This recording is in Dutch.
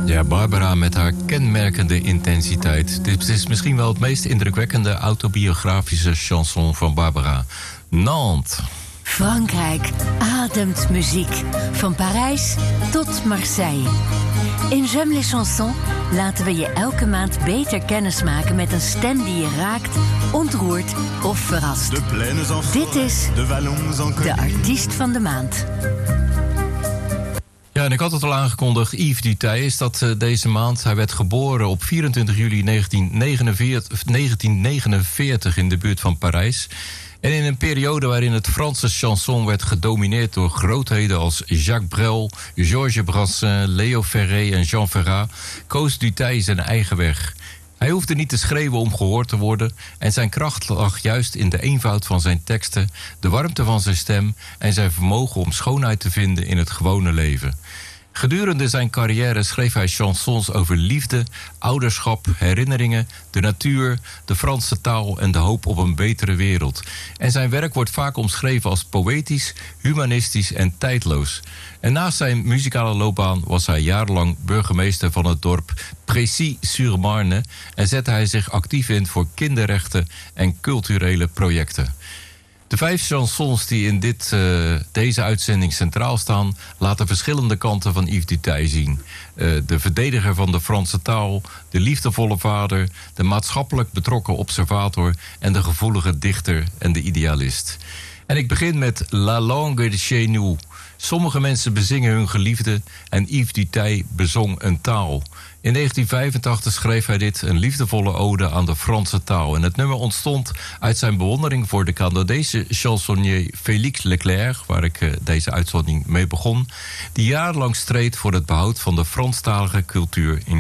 Ja, Barbara met haar kenmerkende intensiteit. Dit is misschien wel het meest indrukwekkende autobiografische chanson van Barbara. Nantes. Frankrijk ademt muziek. Van Parijs tot Marseille. In J'aime les chansons laten we je elke maand beter kennismaken met een stem die je raakt, ontroert of verrast. Dit is de artiest van de maand. Ja, en ik had het al aangekondigd. Yves Duteil is dat deze maand. Hij werd geboren op 24 juli 1949 in de buurt van Parijs. En in een periode waarin het Franse chanson werd gedomineerd door grootheden als Jacques Brel, Georges Brassens, Léo Ferré en Jean Ferrat, koos Duteil zijn eigen weg. Hij hoefde niet te schreeuwen om gehoord te worden en zijn kracht lag juist in de eenvoud van zijn teksten, de warmte van zijn stem en zijn vermogen om schoonheid te vinden in het gewone leven. Gedurende zijn carrière schreef hij chansons over liefde, ouderschap, herinneringen, de natuur, de Franse taal en de hoop op een betere wereld. En zijn werk wordt vaak omschreven als poëtisch, humanistisch en tijdloos. En naast zijn muzikale loopbaan was hij jarenlang burgemeester van het dorp Précy-sur-Marne en zette hij zich actief in voor kinderrechten en culturele projecten. De 5 chansons die in deze uitzending centraal staan, laten verschillende kanten van Yves Duteil zien. De verdediger van de Franse taal, de liefdevolle vader, de maatschappelijk betrokken observator en de gevoelige dichter en de idealist. En ik begin met La Langue de Chez Nous. Sommige mensen bezingen hun geliefde en Yves Duteil bezong een taal. In 1985 schreef hij dit, een liefdevolle ode aan de Franse taal. En het nummer ontstond uit zijn bewondering voor de Canadese chansonnier Félix Leclerc, waar ik deze uitzending mee begon, die jarenlang streed voor het behoud van de Franstalige cultuur in